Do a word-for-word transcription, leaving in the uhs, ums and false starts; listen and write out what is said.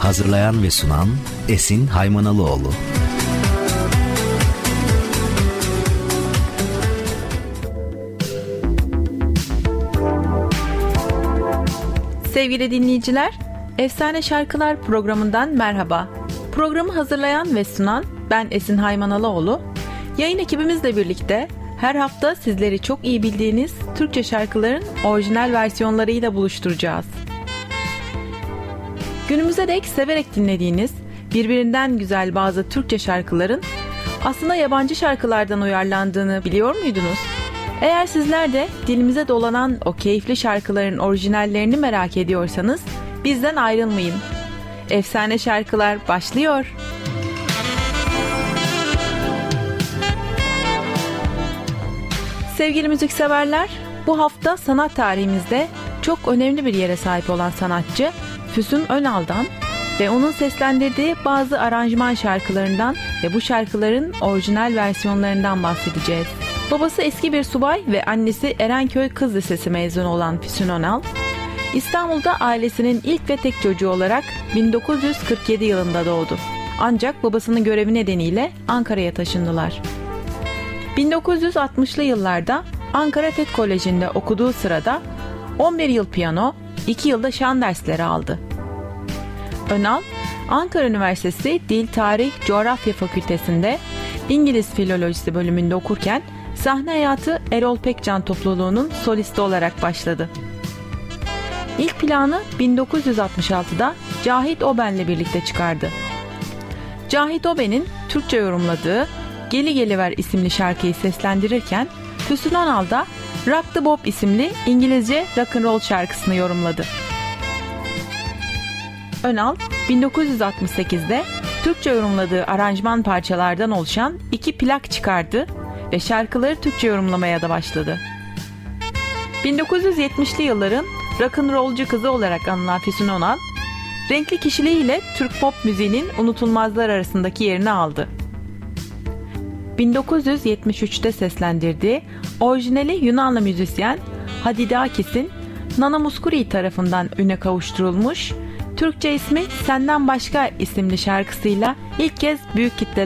Hazırlayan ve sunan Esin Haymanalıoğlu. Sevgili dinleyiciler, Efsane Şarkılar programından merhaba. Programı hazırlayan ve sunan ben Esin Haymanalıoğlu. Yayın ekibimizle birlikte her hafta sizleri çok iyi bildiğiniz Türkçe şarkıların orijinal versiyonlarıyla buluşturacağız. Günümüze dek severek dinlediğiniz birbirinden güzel bazı Türkçe şarkıların aslında yabancı şarkılardan uyarlandığını biliyor muydunuz? Eğer sizler de dilimize dolanan o keyifli şarkıların orijinallerini merak ediyorsanız bizden ayrılmayın. Efsane Şarkılar başlıyor. Sevgili müzikseverler, bu hafta sanat tarihimizde çok önemli bir yere sahip olan sanatçı Füsun Önal'dan ve onun seslendirdiği bazı aranjman şarkılarından ve bu şarkıların orijinal versiyonlarından bahsedeceğiz. Babası eski bir subay ve annesi Erenköy Kız Lisesi mezunu olan Füsun Önal, İstanbul'da ailesinin ilk ve tek çocuğu olarak bin dokuz yüz kırk yedi yılında doğdu. Ancak babasının görevi nedeniyle Ankara'ya taşındılar. bin dokuz yüz altmışlı yıllarda Ankara TED Koleji'nde okuduğu sırada on bir yıl piyano, iki yılda şan dersleri aldı. Önal, Ankara Üniversitesi Dil, Tarih, Coğrafya Fakültesi'nde İngiliz Filolojisi bölümünde okurken sahne hayatı Erol Pekcan topluluğunun solisti olarak başladı. İlk planı bin dokuz yüz altmış altıda Cahit Oben'le birlikte çıkardı. Cahit Oben'in Türkçe yorumladığı Geli Geliver isimli şarkıyı seslendirirken Füsun Önal da Rock the Bob isimli İngilizce rock'n'roll şarkısını yorumladı. Önal bin dokuz yüz altmış sekizde Türkçe yorumladığı aranjman parçalardan oluşan iki plak çıkardı ve şarkıları Türkçe yorumlamaya da başladı. bin dokuz yüz yetmişli yılların rock'n'rollcu kızı olarak anılan Füsun Önal, renkli kişiliğiyle Türk pop müziğinin unutulmazlar arasındaki yerini aldı. bin dokuz yüz yetmiş üçte seslendirdiği orijinali Yunanlı müzisyen Hadidakis'in Nana Mouskouri tarafından üne kavuşturulmuş, Türkçe ismi Senden Başka isimli şarkısıyla ilk kez büyük kitlelere